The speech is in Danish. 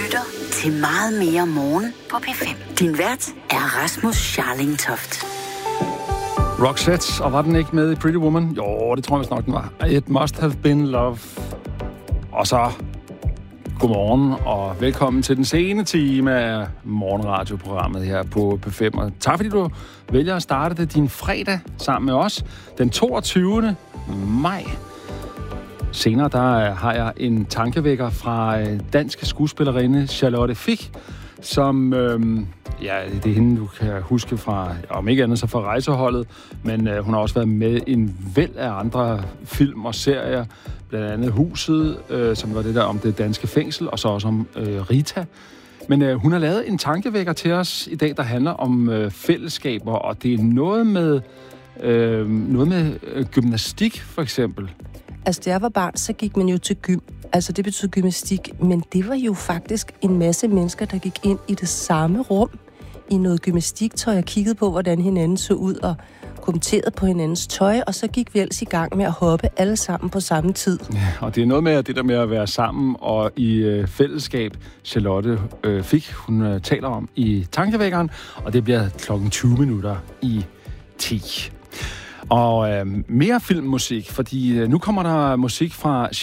lytter til Meget mere morgen på P5. Din vært er Rasmus Scharling Toft. Roxette, og var den ikke med i Pretty Woman? Jo, det tror jeg nok, den var. It Must Have Been Love. Og så, godmorgen, og velkommen til den sene time af morgenradioprogrammet her på P5. Og tak fordi du vælger at starte det din fredag sammen med os, den 22. maj. Senere der har jeg en tankevækker fra dansk skuespillerinde Charlotte Fich, som, det er hende, du kan huske fra, om ikke andet så fra Rejseholdet, men hun har også været med i en væld af andre film og serier, blandt andet Huset, som var det der om det danske fængsel, og så også om Rita. Men hun har lavet en tankevækker til os i dag, der handler om fællesskaber, og det er noget med gymnastik, for eksempel. Altså, da jeg var barn, så gik man jo til gym. Altså, det betyder gymnastik. Men det var jo faktisk en masse mennesker, der gik ind i det samme rum i noget gymnastiktøj og kiggede på, hvordan hinanden så ud og kommenterede på hinandens tøj, og så gik vi ellers i gang med at hoppe alle sammen på samme tid. Ja, og det er noget med det der med at være sammen og i fællesskab, Charlotte Fich, hun taler om i tankevækkeren, og det bliver klokken 20 minutter i 10. Og mere filmmusik, fordi nu kommer der musik fra